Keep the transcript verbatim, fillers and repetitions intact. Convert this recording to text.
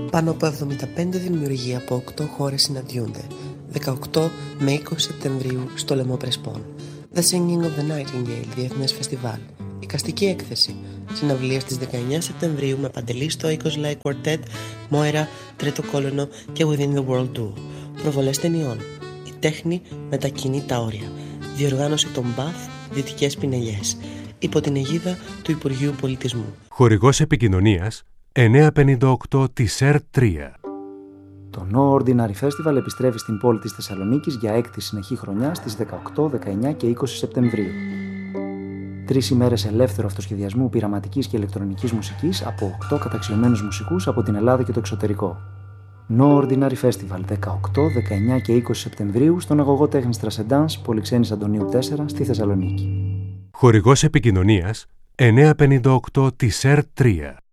Πάνω από εβδομήντα πέντε δημιουργοί από οκτώ χώρες συναντιούνται, δεκαοκτώ με είκοσι Σεπτεμβρίου στο Λεμό Πρεσπών. The Singing of the Nightingale, διεθνές φεστιβάλ. Εικαστική έκθεση. Συναυλία στις δεκαεννιά Σεπτεμβρίου με Παντελή Στόικος Light Quartet, Μόερα, Τρίτο Κόλωνο και Within the World Duo. Προβολές ταινιών. Η τέχνη μετακινεί τα όρια. Διοργάνωση των Μπαθ, Δυτικές Πινελιές. Υπό την αιγίδα του Υπουργείου Πολιτισμού. Χορηγός επικοινωνίας εννιακόσια πενήντα οκτώ της ΕΡ τρία. Το No Ordinary Festival επιστρέφει στην πόλη της Θεσσαλονίκης για έκτη συνεχή χρονιά στις δεκαοκτώ, δεκαεννιά και είκοσι Σεπτεμβρίου. Τρεις ημέρες ελεύθερου αυτοσχεδιασμού πειραματικής και ηλεκτρονικής μουσικής από οκτώ καταξιωμένους μουσικούς από την Ελλάδα και το εξωτερικό. No Ordinary Festival δεκαοκτώ, δεκαεννιά και είκοσι Σεπτεμβρίου στον αγωγό τέχνης Τρασεντάνς, Πολυξένης Αντωνίου τέσσερα στη Θεσσαλονίκη. Χορηγός επικοινωνίας εννιακόσια πενήντα οκτώ της ΕΡ τρία.